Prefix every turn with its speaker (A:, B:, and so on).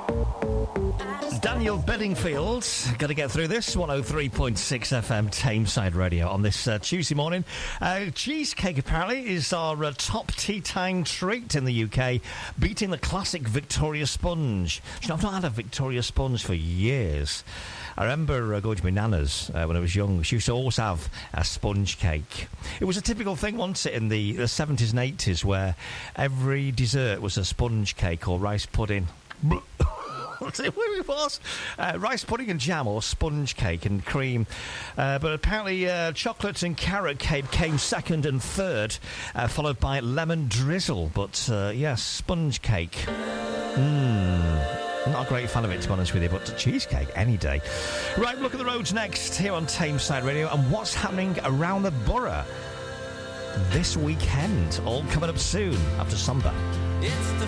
A: Daniel Bedingfield, got to get through this. 103.6 FM Tameside Radio on this Tuesday morning. Cheesecake apparently is our top tea time treat in the UK, beating the classic Victoria Sponge. You know, I've not had a Victoria Sponge for years. I remember going to my nana's when I was young. She used to always have a sponge cake. It was a typical thing, wasn't it, in the 70s and 80s, where every dessert was a sponge cake or rice pudding. It was rice pudding and jam, or sponge cake and cream, but apparently chocolate and carrot cake came second and third, followed by lemon drizzle. But yes, sponge cake. Not a great fan of it, to be honest with you, but cheesecake any day. Right, look at the roads next here on Tameside Radio, and what's happening around the borough this weekend, all coming up soon after Samba.
B: It's the